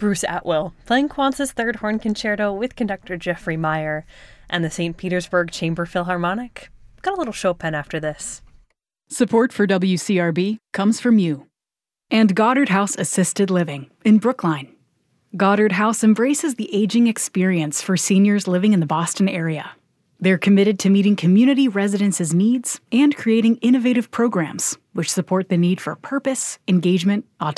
Bruce Atwill, playing Quantz' Third Horn Concerto with conductor Jeffrey Meyer, and the St. Petersburg Chamber Philharmonic. Got a little Chopin after this. Support for WCRB comes from you. And Goddard House Assisted Living in Brookline. Goddard House embraces the aging experience for seniors living in the Boston area. They're committed to meeting community residents' needs and creating innovative programs which support the need for purpose, engagement, autonomy,